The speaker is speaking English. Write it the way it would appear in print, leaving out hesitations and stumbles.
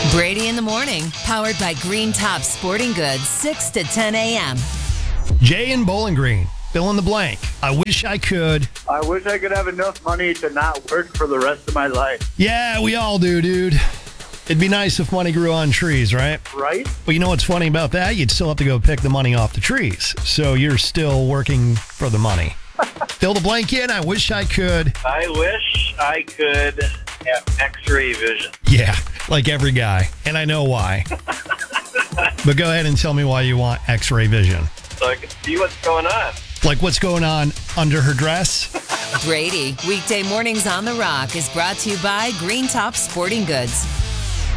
Brady in the morning, powered by Green Top Sporting Goods, 6 to 10 a.m. Jay in Bowling Green, fill in the blank. I wish I could. I wish I could have enough money to not work for the rest of my life. Yeah, we all do, dude. It'd be nice if money grew on trees, right? Right? But you know what's funny about that? You'd still have to go pick the money off the trees. So you're still working for the money. Fill the blank in. I wish I could. I wish I could have X-ray vision. Yeah, like every guy. And I know why. But go ahead and tell me why you want X-ray vision. So I can see what's going on. Like what's going on under her dress? Brady, weekday mornings on The Rock is brought to you by Green Top Sporting Goods.